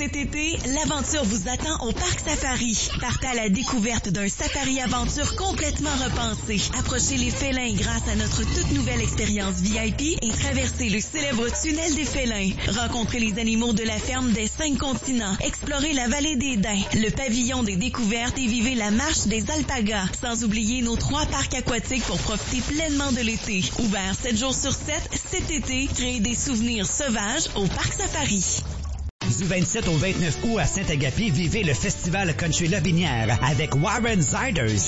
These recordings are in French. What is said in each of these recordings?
Cet été, l'aventure vous attend au Parc Safari. Partez à la découverte d'un safari-aventure complètement repensé. Approchez les félins grâce à notre toute nouvelle expérience VIP et traversez le célèbre tunnel des félins. Rencontrez les animaux de la ferme des 5 continents. Explorez la vallée des Daims, le pavillon des découvertes et vivez la marche des alpagas. Sans oublier nos 3 parcs aquatiques pour profiter pleinement de l'été. Ouvert 7 jours sur 7, cet été, créez des souvenirs sauvages au Parc Safari. Du 27 au 29 août à Saint-Agapi, vivez le festival Country Lobinière avec Warren Ziders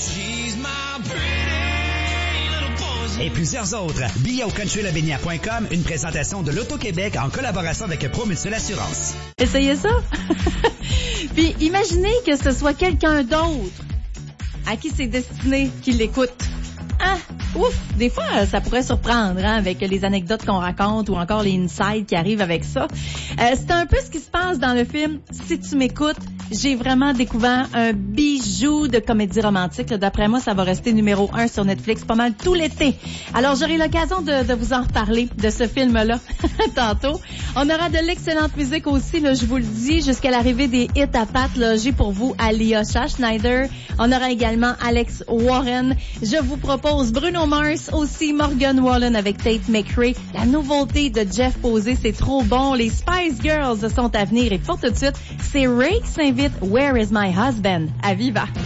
et plusieurs autres. Billets au countrylobinière.com, une présentation de l'Auto-Québec en collaboration avec Promutuelle Assurance. Essayez ça. Puis imaginez que ce soit quelqu'un d'autre à qui c'est destiné qui l'écoute. Ah, ouf! Des fois, ça pourrait surprendre, hein, avec les anecdotes qu'on raconte ou encore les insights qui arrivent avec ça. C'est un peu ce qui se passe dans le film « Si tu m'écoutes ». J'ai vraiment découvert un bijou de comédie romantique. D'après moi, ça va rester numéro 1 sur Netflix pas mal tout l'été. Alors, j'aurai l'occasion de vous en reparler de ce film-là tantôt. On aura de l'excellente musique aussi, là, je vous le dis, jusqu'à l'arrivée des hits à pattes. Là, j'ai pour vous Alyosha Schneider. On aura également Alex Warren. Je vous propose Bruno Mars, aussi Morgan Wallen avec Tate McRae. La nouveauté de Jeff Posey, c'est trop bon. Les Spice Girls sont à venir. Et pour tout de suite, c'est Ray qui s'invite Where is my husband? À Viva!